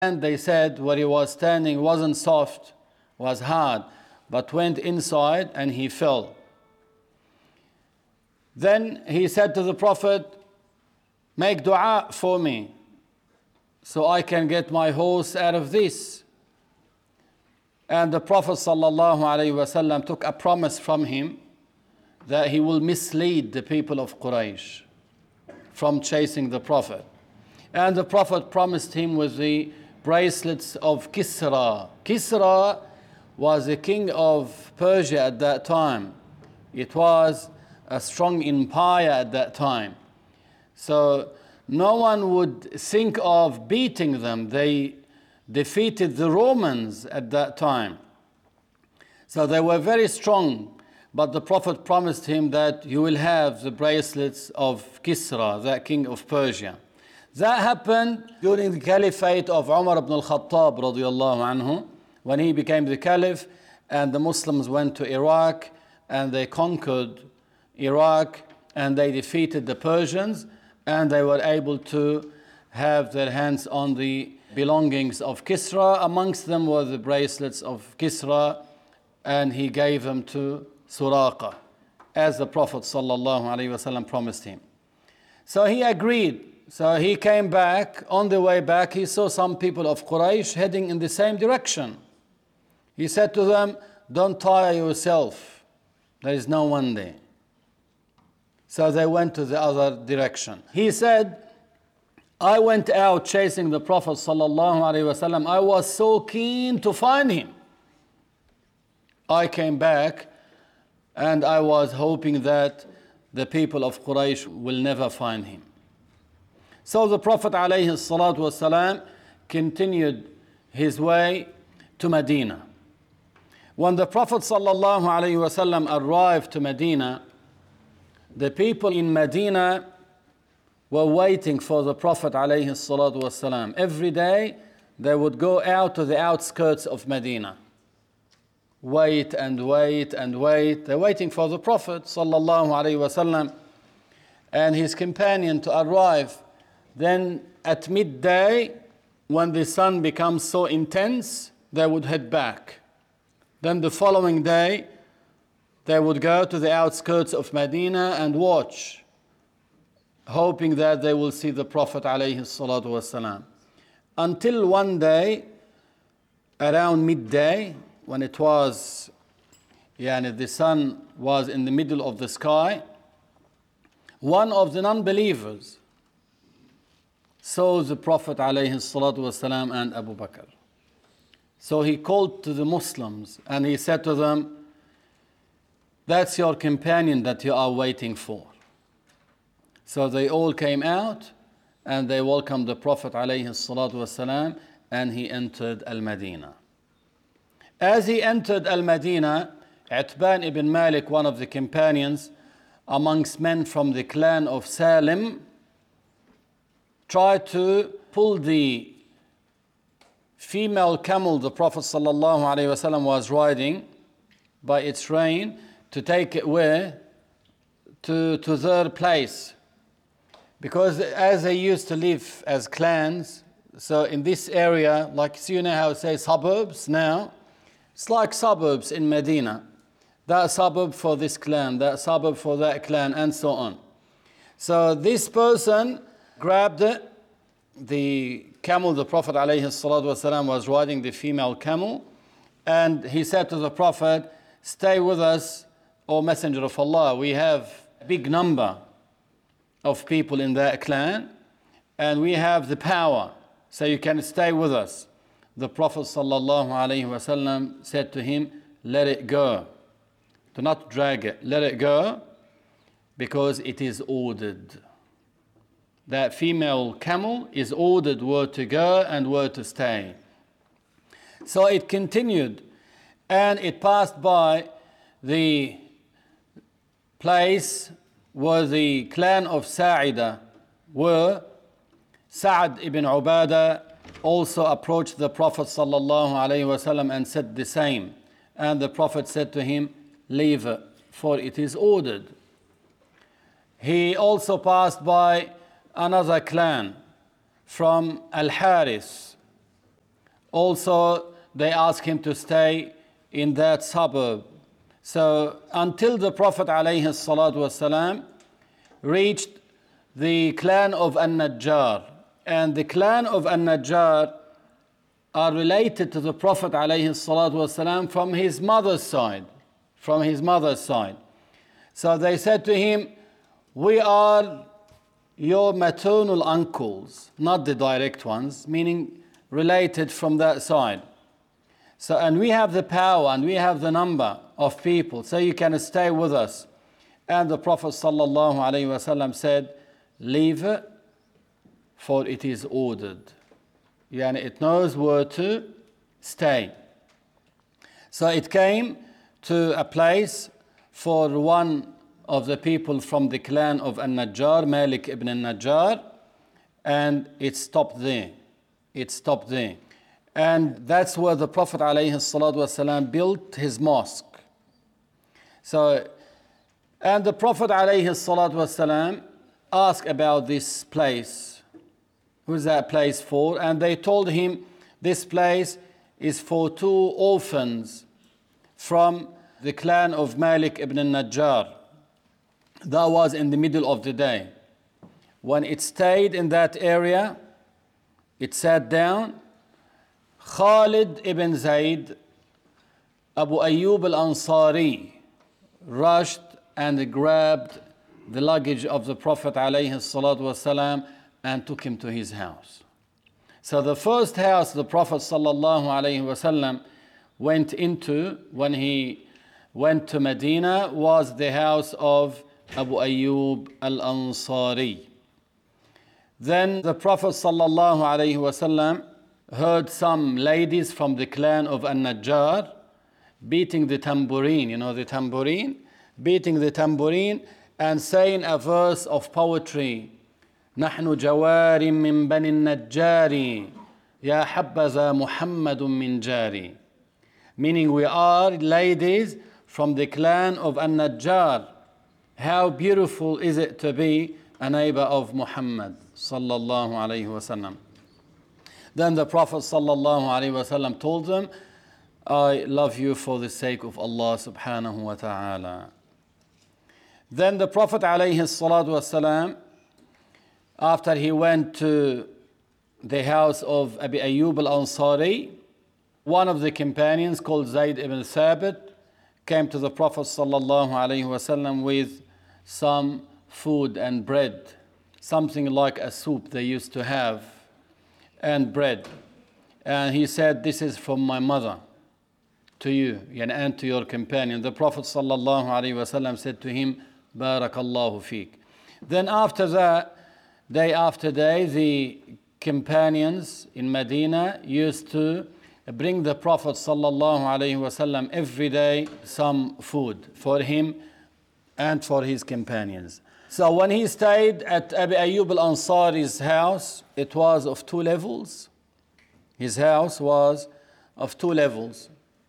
And they said where he was standing wasn't soft, was hard, but went inside and he fell. Then he said to the Prophet, make dua for me so I can get my horse out of this. And the Prophet ﷺ took a promise from him that he will mislead the people of Quraysh from chasing the Prophet. And the Prophet promised him with the bracelets of Kisra. Kisra was the king of Persia at that time. It was a strong empire at that time. So no one would think of beating them. They defeated the Romans at that time. So they were very strong. But the Prophet promised him that you will have the bracelets of Kisra, that king of Persia. That happened during the caliphate of Umar ibn al-Khattab radiyallahu anhu, when he became the caliph and the Muslims went to Iraq and they conquered Iraq and they defeated the Persians and they were able to have their hands on the belongings of Kisra. Amongst them were the bracelets of Kisra, and he gave them to Suraqa as the Prophet ﷺ promised him. So he agreed. So he came back. On the way back, he saw some people of Quraysh heading in the same direction. He said to them, don't tire yourself. There is no one there. So they went to the other direction. He said, I went out chasing the Prophet ﷺ. I was so keen to find him. I came back and I was hoping that the people of Quraysh will never find him. So the Prophet ﷺ continued his way to Medina. When the Prophet ﷺ arrived to Medina, the people in Medina were waiting for the Prophet ﷺ. Every day they would go out to the outskirts of Medina. Wait and wait and wait. They're waiting for the Prophet ﷺ and his companion to arrive. Then at midday, when the sun becomes so intense, they would head back. Then the following day, they would go to the outskirts of Medina and watch, hoping that they will see the Prophet ﷺ. Until one day, around midday, when it was, the sun was in the middle of the sky, one of the non-believers saw the Prophet ﷺ and Abu Bakr. So he called to the Muslims and he said to them, that's your companion that you are waiting for. So they all came out and they welcomed the Prophet ﷺ and he entered Al-Madinah. As he entered Al-Madinah, Itban ibn Malik, one of the companions amongst men from the clan of Salim, tried to pull the female camel the Prophet ﷺ was riding by its rein to take it where? To their place. Because as they used to live as clans, so in this area, like you know how it says suburbs now, it's like suburbs in Medina. That suburb for this clan, that suburb for that clan, and so on. So this person grabbed the camel, the Prophet ﷺ was riding the female camel, and he said to the Prophet, stay with us, O Messenger of Allah. We have a big number of people in that clan, and we have the power, so you can stay with us. The Prophet ﷺ said to him, let it go. Do not drag it. Let it go, because it is ordered. That female camel is ordered where to go and where to stay. So it continued, and it passed by the place where the clan of Sa'ida were. Sa'ad ibn Ubadah also approached the Prophet ﷺ and said the same. And the Prophet said to him, leave it, for it is ordered. He also passed by another clan from Al-Haris. Also, they asked him to stay in that suburb. So until the Prophet ﷺ reached the clan of An-Najjar. And the clan of An-Najjar are related to the Prophet ﷺ from his mother's side. From his mother's side. So they said to him, we are your maternal uncles, not the direct ones, meaning related from that side. So, and we have the power and we have the number of people, so you can stay with us. And the Prophet ﷺ said, leave it, for it is ordered. Yani it knows where to stay. So it came to a place for one of the people from the clan of An-Najjar, Malik ibn An-Najjar, and it stopped there. It stopped there. And that's where the Prophet ﷺ built his mosque. So, and the Prophet ﷺ asked about this place. Who's that place for? And they told him this place is for 2 orphans from the clan of Malik ibn Najjar. That was in the middle of the day. When it stayed in that area, it sat down. Khalid ibn Zayd, Abu Ayyub al-Ansari, rushed and grabbed the luggage of the Prophet ﷺ and took him to his house. So the first house the Prophet ﷺ went into when he went to Medina was the house of Abu Ayyub al-Ansari. Then the Prophet ﷺ heard some ladies from the clan of An-Najjar beating the tambourine, you know the tambourine? Beating the tambourine and saying a verse of poetry. نحن جوار من بني النجار يا حبذا محمد من جاري. Meaning we are ladies from the clan of An-Najjar. How beautiful is it to be a neighbor of Muhammad sallallahu alayhi wasallam. Then the Prophet sallallahu alayhi wasallam told them, I love you for the sake of Allah subhanahu wa ta'ala. Then the Prophet alayhi salatu wasalam, after he went to the house of Abi Ayyub al-Ansari, one of the companions called Zayd ibn Thabit came to the Prophet sallallahu alayhi wasallam with some food and bread, something like a soup they used to have, and bread. And he said, this is from my mother to you and to your companion. The Prophet sallallahu alayhi wasallam said to him, Barakallahu feek. Then after that, day after day, the companions in Medina used to bring the Prophet sallallahu alayhi wasallam every day some food for him and for his companions. So when he stayed at Abi Ayyub al-Ansari's house, it was of 2 levels. His house was of 2 levels.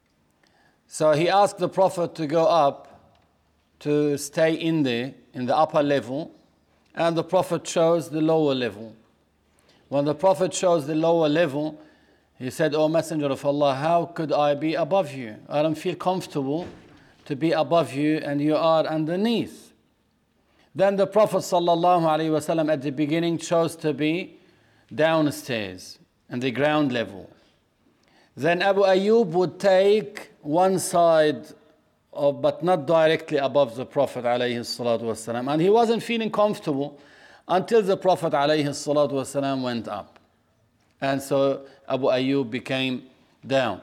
So he asked the Prophet to go up to stay in there, in the upper level, and the Prophet chose the lower level. When the Prophet chose the lower level, he said, O Messenger of Allah, how could I be above you? I don't feel comfortable to be above you and you are underneath. Then the Prophet ﷺ at the beginning chose to be downstairs, in the ground level. Then Abu Ayyub would take one side but not directly above the Prophet ﷺ. And he wasn't feeling comfortable until the Prophet ﷺ went up. And so Abu Ayyub became down.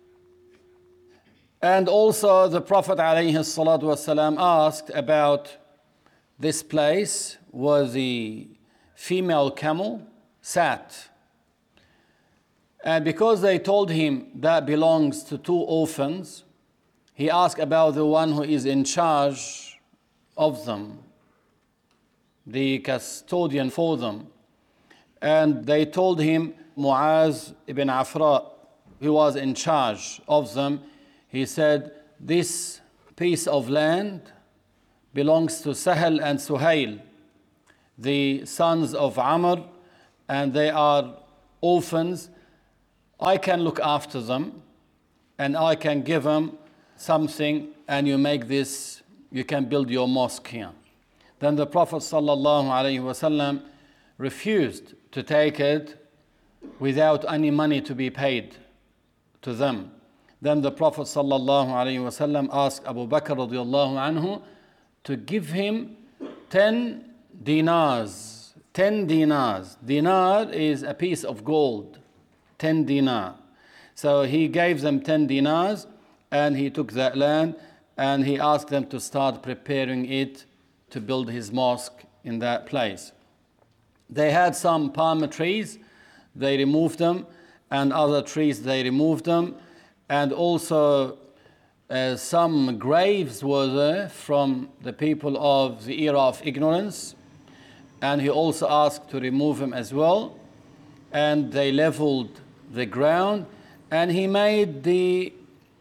And also the Prophet ﷺ asked about this place where the female camel sat. And because they told him that belongs to 2 orphans, he asked about the one who is in charge of them, the custodian for them. And they told him Muaz ibn Afra, who was in charge of them. He said, this piece of land belongs to Sahel and Suhail, the sons of Amr, and they are orphans. I can look after them and I can give them something, and you can build your mosque here. Then the Prophet ﷺ refused to take it without any money to be paid to them. Then the Prophet ﷺ asked Abu Bakr radiallahu anhu to give him 10 dinars. 10 dinars. Dinar is a piece of gold. 10 dinar. So he gave them 10 dinars, and he took that land and he asked them to start preparing it to build his mosque in that place. They had some palm trees, they removed them, and other trees they removed them, and also some graves were there from the people of the era of ignorance, and he also asked to remove them as well. And they leveled the ground, and he made the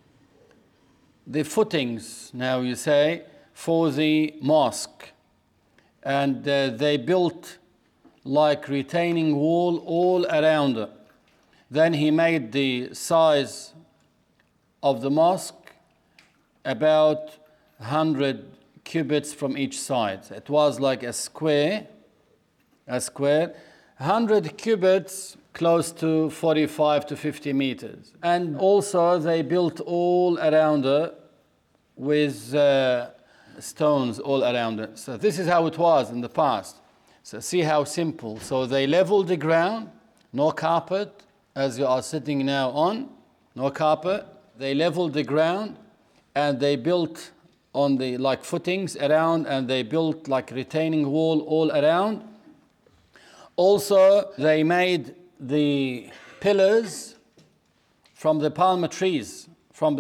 footings, now you say, for the mosque. And they built like retaining wall all around it. Then he made the size of the mosque about 100 cubits from each side. It was like a square, 100 cubits, close to 45 to 50 meters. And also they built all around it with stones all around it. So this is how it was in the past. So see how simple. So they leveled the ground, no carpet, as you are sitting now on, no carpet. They leveled the ground, and they built on the like footings around, and they built like retaining wall all around. Also, they made the pillars from the palm trees,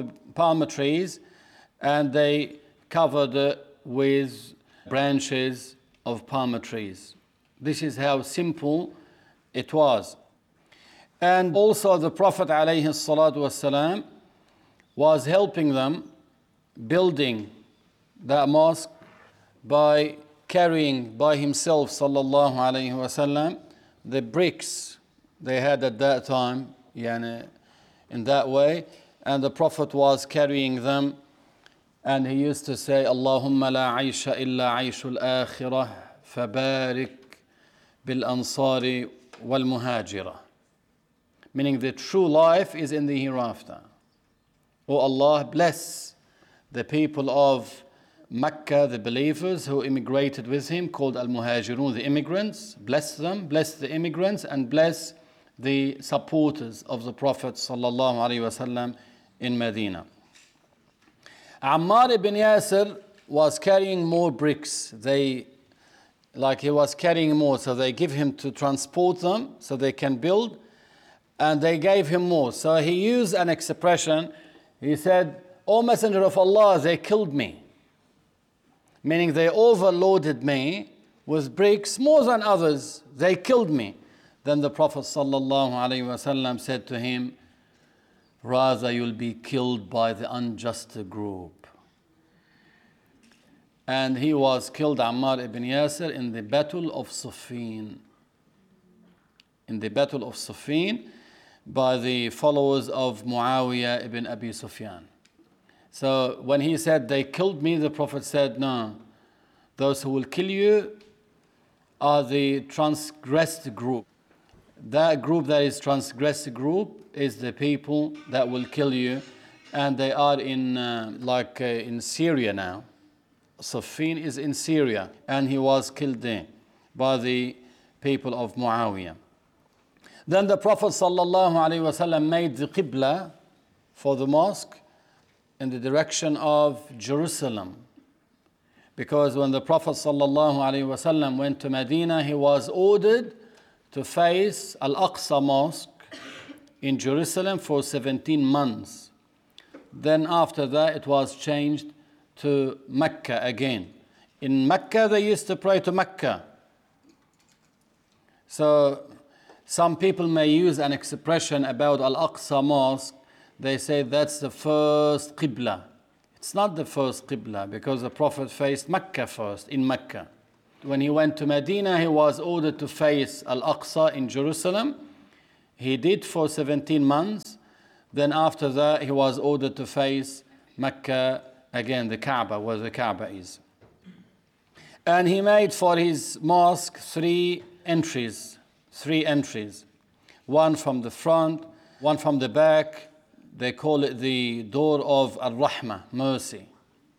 and they covered it with branches of palm trees. This is how simple it was. And also the Prophet ﷺ was helping them building that mosque by carrying by himself ﷺ the bricks they had at that time, in that way, and the Prophet was carrying them, and he used to say, Allahumma la aisha illa aishul akhirah fabarik bil ansari wal muhajirah, meaning the true life is in the hereafter. Oh Allah, bless the people of Mecca, the believers who immigrated with him, called al-muhajirun, the immigrants. Bless them, bless the immigrants, and bless the supporters of the Prophet ﷺ in Medina. Ammar ibn Yasir was carrying more bricks. He was carrying more, so they give him to transport them so they can build, and they gave him more. So he used an expression. He said, "O Messenger of Allah, they killed me." Meaning they overloaded me with bricks more than others. They killed me. Then the Prophet ﷺ said to him, rather you'll be killed by the unjust group. And he was killed, Ammar ibn Yasir, in the Battle of Siffin. In the Battle of Siffin by the followers of Muawiyah ibn Abi Sufyan. So when he said, they killed me, the Prophet said, no, those who will kill you are the transgressed group. That group that is transgressed group is the people that will kill you, and they are in Syria now. Siffin is in Syria, and he was killed there by the people of Muawiyah. Then the Prophet ﷺ made the Qibla for the mosque in the direction of Jerusalem. Because when the Prophet ﷺ went to Medina, he was ordered to face Al-Aqsa Mosque in Jerusalem for 17 months. Then after that, it was changed to Mecca again. In Mecca, they used to pray to Mecca. So some people may use an expression about Al-Aqsa Mosque. They say that's the first Qibla. It's not the first Qibla because the Prophet faced Mecca first, in Mecca. When he went to Medina, he was ordered to face Al-Aqsa in Jerusalem. He did for 17 months. Then after that, he was ordered to face Mecca again, the Kaaba, where the Kaaba is. And he made for his mosque three entries. One from the front, one from the back. They call it the door of Ar-Rahmah, mercy.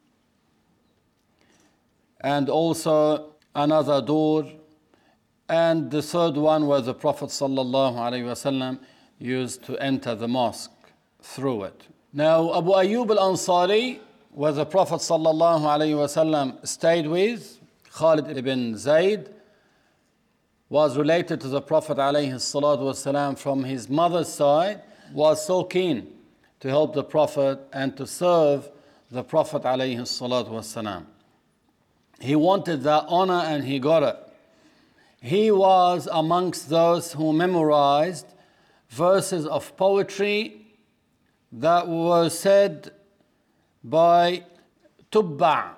And also another door. And the third one where the Prophet ﷺ used to enter the mosque through it. Now, Abu Ayyub al-Ansari, where the Prophet ﷺ stayed with, Khalid ibn Zayd, was related to the Prophet ﷺ from his mother's side, was so keen to help the Prophet and to serve the Prophet ﷺ. He wanted that honor and he got it. He was amongst those who memorized verses of poetry that were said by Tubba'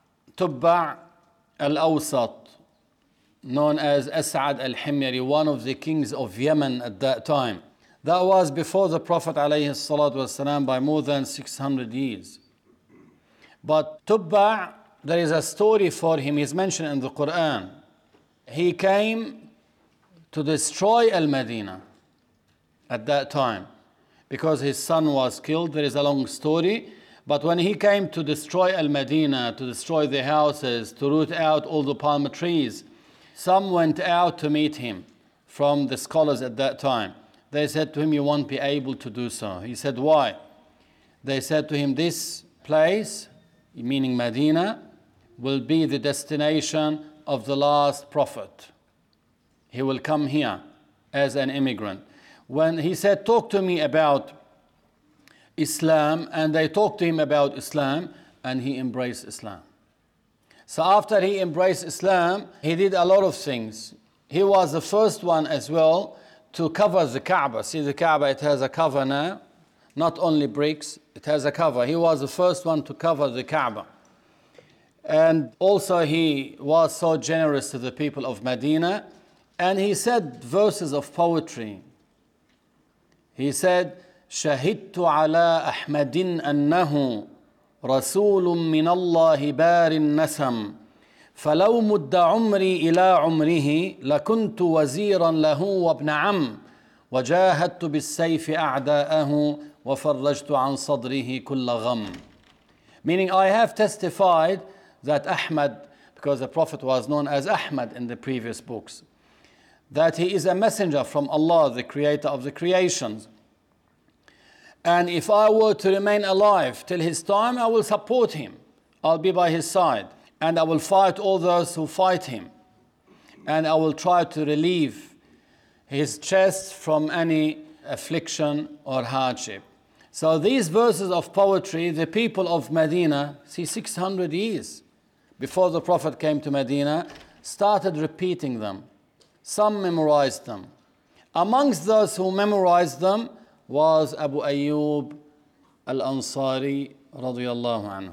al-Awsat, known as As'ad al-Himyari, one of the kings of Yemen at that time. That was before the Prophet ﷺ by more than 600 years. But Tubba', there is a story for him, he's mentioned in the Quran. He came to destroy Al-Madinah at that time because his son was killed. There is a long story. But when he came to destroy Al-Madinah, to destroy the houses, to root out all the palm trees, some went out to meet him from the scholars at that time. They said to him, you won't be able to do so. He said, why? They said to him, this place, meaning Medina, will be the destination of the last prophet. He will come here as an immigrant. When he said, talk to me about Islam, and they talked to him about Islam, and he embraced Islam. So after he embraced Islam, he did a lot of things. He was the first one as well to cover the Kaaba. See the Kaaba, it has a cover now, not only bricks, it has a cover. He was the first one to cover the Kaaba. And also he was so generous to the people of Medina, and he said verses of poetry. He said, شهدت على أحمد أنه رسول من الله بار النسم فلو مد عمري إلى عمره لكنت وزيرا له وابن عم وجاهدت بالسيف أعداءه وفرجت عن صدره كل غم. Meaning, I have testified that Ahmad, because the Prophet was known as Ahmad in the previous books, that he is a messenger from Allah, the creator of the creations. And if I were to remain alive till his time, I will support him. I'll be by his side. And I will fight all those who fight him. And I will try to relieve his chest from any affliction or hardship. So these verses of poetry, the people of Medina, 600 years before the Prophet came to Medina, started repeating them. Some memorized them. Amongst those who memorized them was Abu Ayyub al-Ansari radiyallahu anhu.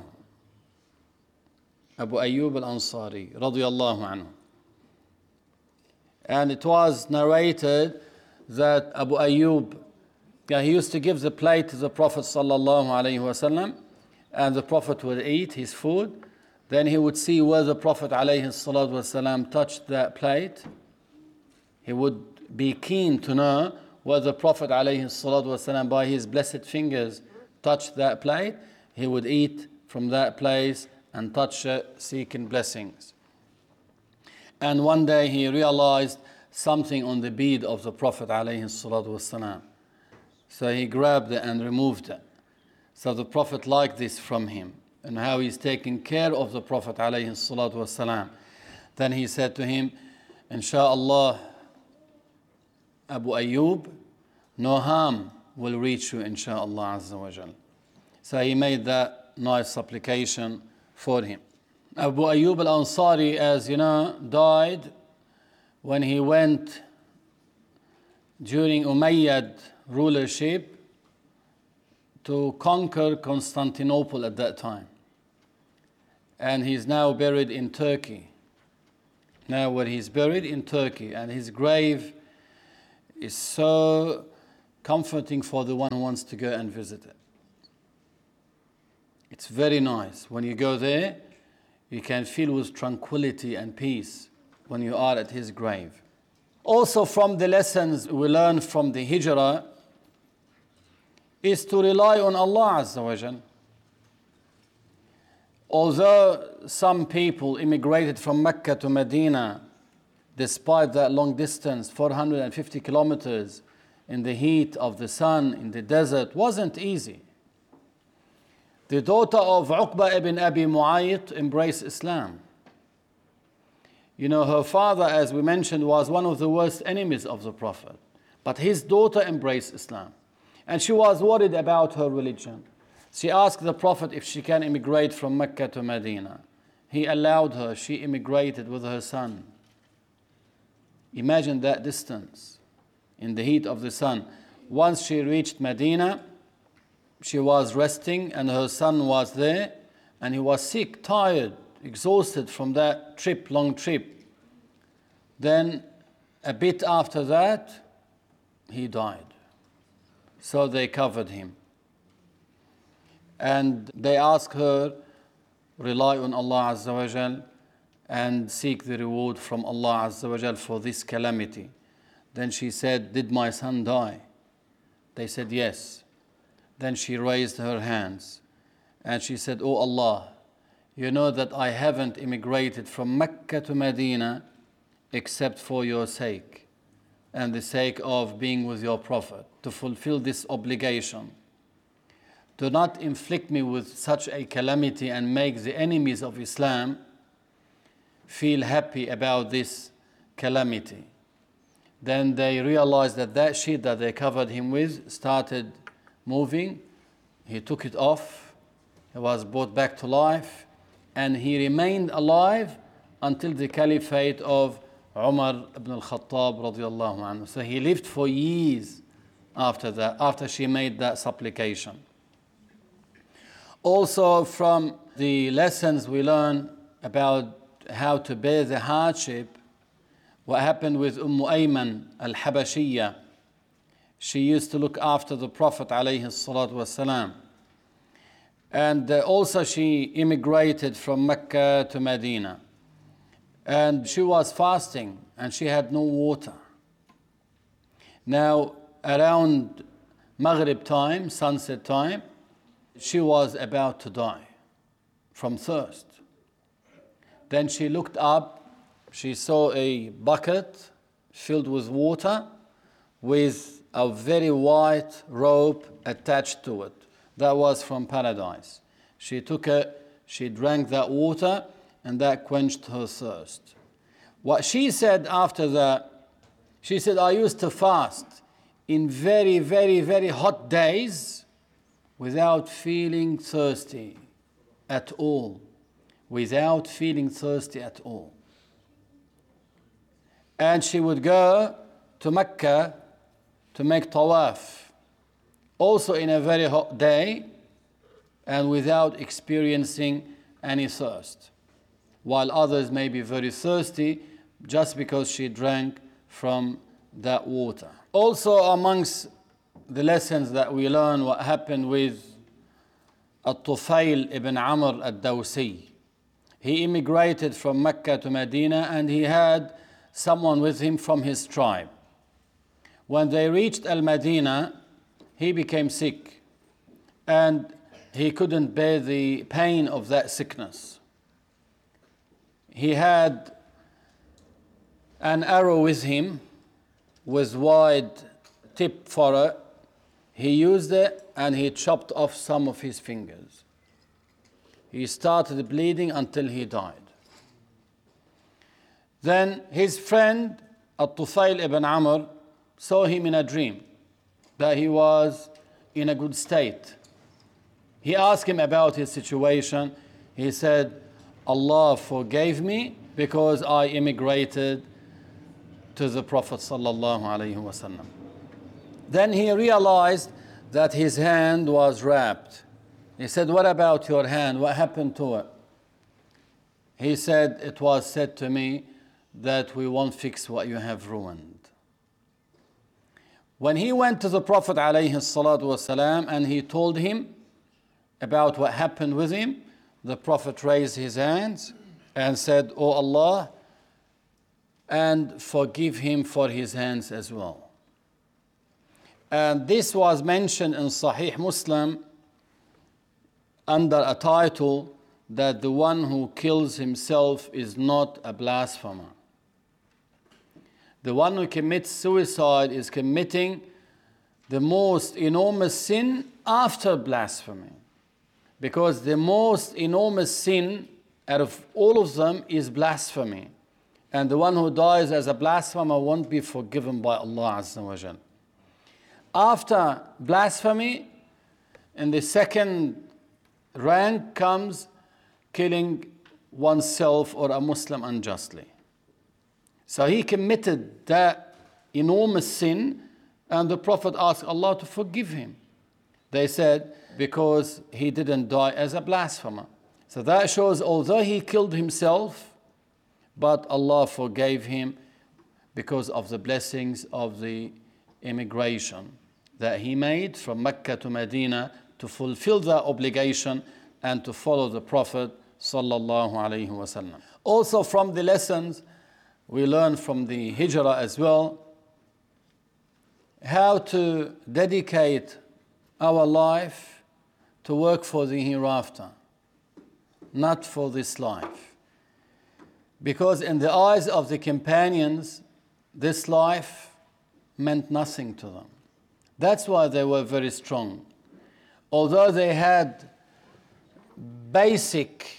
Abu Ayyub al-Ansari radiyallahu anhu. And it was narrated that Abu Ayyub, he used to give the plate to the Prophet sallallahu alaihi wasallam, and the Prophet would eat his food. Then he would see where the Prophet alaihi salatu wasallam touched that plate. He would be keen to know where the Prophet alayhi salatu wasalam by his blessed fingers touched that plate. He would eat from that place and touch it, seeking blessings. And one day he realized something on the bead of the Prophet alayhi salatu wasalam. So he grabbed it and removed it. So the Prophet liked this from him and how he's taking care of the Prophet alayhi salatu wasalam. Then he said to him, Insha'Allah, Abu Ayyub, no harm will reach you, insha'Allah Azza wa Jal. So he made that nice supplication for him. Abu Ayyub al-Ansari, as you know, died when he went during Umayyad rulership to conquer Constantinople at that time. And he's now buried in Turkey. Now where he's buried in Turkey, and his grave is so comforting for the one who wants to go and visit it. It's very nice. When you go there, you can feel with tranquility and peace when you are at his grave. Also, from the lessons we learn from the hijrah is to rely on Allah Azza wa Jal. Although some people immigrated from Mecca to Medina, despite that long distance, 450 kilometers, in the heat of the sun, in the desert, wasn't easy. The daughter of Uqba ibn Abi Mu'ayt embraced Islam. You know, her father, as we mentioned, was one of the worst enemies of the Prophet. But his daughter embraced Islam. And she was worried about her religion. She asked the Prophet if she can immigrate from Mecca to Medina. He allowed her. She immigrated with her son. Imagine that distance in the heat of the sun. Once she reached Medina, she was resting and her son was there and he was sick, tired, exhausted from that trip, long trip. Then a bit after that, he died. So they covered him. And they asked her, rely on Allah Azza wa Jal and seek the reward from Allah Azza wa Jal for this calamity. Then she said, did my son die? They said, yes. Then she raised her hands and she said, oh Allah, you know that I haven't immigrated from Mecca to Medina except for your sake and the sake of being with your Prophet, to fulfill this obligation. Do not inflict me with such a calamity and make the enemies of Islam feel happy about this calamity. Then they realized that that sheet that they covered him with started moving. He took it off. He was brought back to life. And he remained alive until the caliphate of Umar ibn al-Khattab radiallahu anhu. So he lived for years after that, after she made that supplication. Also, from the lessons we learn about how to bear the hardship, what happened with Ayman al-Habashiyya. She used to look after the Prophet alayhi salatu wasalam. And also she immigrated from Mecca to Medina. And she was fasting and she had no water. Now, around Maghrib time, sunset time, she was about to die from thirst. Then she looked up, she saw a bucket filled with water with a very white rope attached to it. That was from paradise. She took it, she drank that water, and that quenched her thirst. What she said after that, she said, I used to fast in very, very, very hot days without feeling thirsty at all. Without feeling thirsty at all. And she would go to Mecca to make tawaf, also in a very hot day and without experiencing any thirst, while others may be very thirsty just because she drank from that water. Also, amongst the lessons that we learn, what happened with Al-Tufayl ibn Amr al-Dawsi. He immigrated from Mecca to Medina and he had someone with him from his tribe. When they reached Al-Madinah, he became sick and he couldn't bear the pain of that sickness. He had an arrow with him with wide tip for it. He used it and he chopped off some of his fingers. He started bleeding until he died. Then his friend, Al-Tufayl ibn Amr, saw him in a dream that he was in a good state. He asked him about his situation. He said, Allah forgave me because I immigrated to the Prophet sallallahu alaihi wasallam. Then he realized that his hand was wrapped. He said, what about your hand? What happened to it? He said, it was said to me that we won't fix what you have ruined. When he went to the Prophet ﷺ and he told him about what happened with him, the Prophet raised his hands and said, "O Allah, and forgive him for his hands as well." And this was mentioned in Sahih Muslim under a title that the one who kills himself is not a blasphemer. The one who commits suicide is committing the most enormous sin after blasphemy. Because the most enormous sin out of all of them is blasphemy. And the one who dies as a blasphemer won't be forgiven by Allah Azza wa Jal. After blasphemy, in the second rank comes killing oneself or a Muslim unjustly. So he committed that enormous sin, and the Prophet asked Allah to forgive him. They said, because he didn't die as a blasphemer. So that shows, although he killed himself, but Allah forgave him because of the blessings of the immigration that he made from Mecca to Medina to fulfill that obligation and to follow the Prophet sallallahu alaihi wasallam. Also from the lessons we learn from the Hijrah as well, how to dedicate our life to work for the hereafter, not for this life. Because in the eyes of the companions, this life meant nothing to them. That's why they were very strong. Although they had basic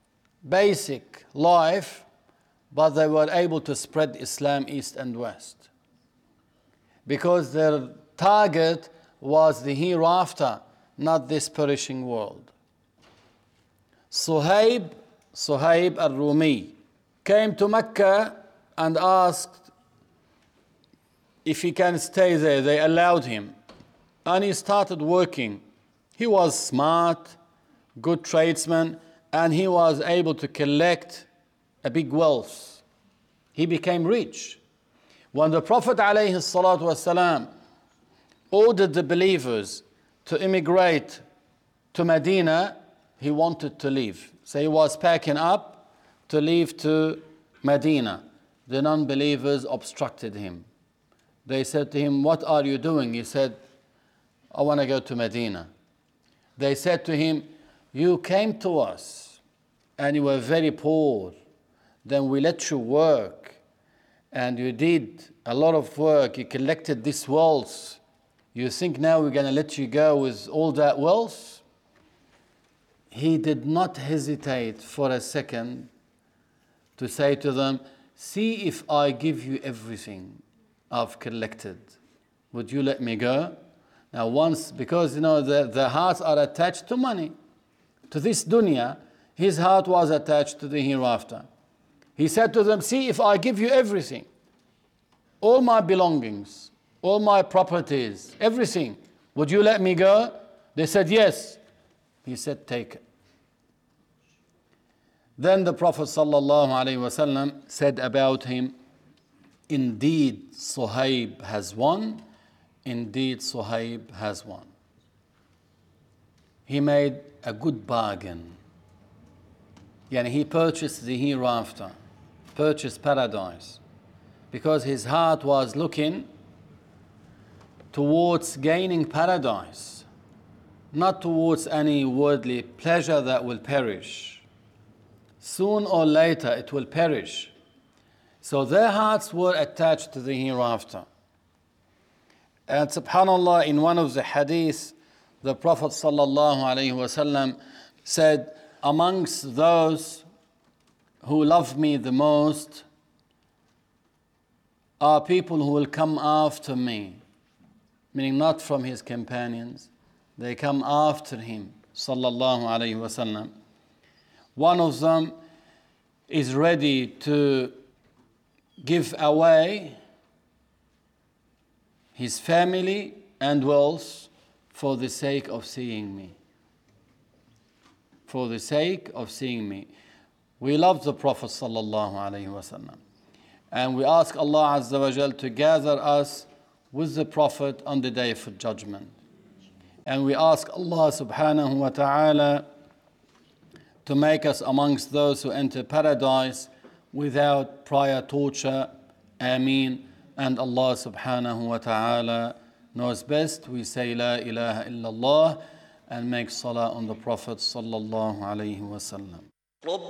life, but they were able to spread Islam east and west. Because their target was the hereafter, not this perishing world. Suhaib al-Rumi came to Mecca and asked if he can stay there. They allowed him. And he started working. He was smart, good tradesman, and he was able to collect a big wealth. He became rich. When the Prophet ﷺ ordered the believers to immigrate to Medina, he wanted to leave. So he was packing up to leave to Medina. The non-believers obstructed him. They said to him, "What are you doing?" He said, "I want to go to Medina." They said to him, "You came to us and you were very poor. Then we let you work and you did a lot of work. You collected this wealth. You think now we're going to let you go with all that wealth?" He did not hesitate for a second to say to them, "See if I give you everything I've collected. Would you let me go?" Now because the hearts are attached to money, to this dunya, his heart was attached to the hereafter. He said to them, "See if I give you everything, all my belongings, all my properties, everything, would you let me go?" They said, "Yes." He said, "Take it." Then the Prophet ﷺ said about him, "Indeed, Suhaib has won. Indeed, Suhaib has won." He made a good bargain. He purchased the hereafter, purchased paradise, because his heart was looking towards gaining paradise, not towards any worldly pleasure that will perish. Soon or later it will perish. So their hearts were attached to the hereafter. And subhanAllah, in one of the hadiths, the Prophet ﷺ said, "Amongst those who love me the most are people who will come after me," meaning not from his companions. They come after him, sallallahu alayhi wasallam. One of them is ready to give away his family and wealth for the sake of seeing me. For the sake of seeing me. We love the Prophet sallallahu alaihi wasallam, and we ask Allah Azza wa Jal to gather us with the Prophet on the day of judgment. And we ask Allah subhanahu wa ta'ala to make us amongst those who enter paradise without prior torture. Ameen. And Allah subhanahu wa ta'ala knows best. We say La ilaha illallah and make salah on the Prophet sallallahu alayhi wa sallam.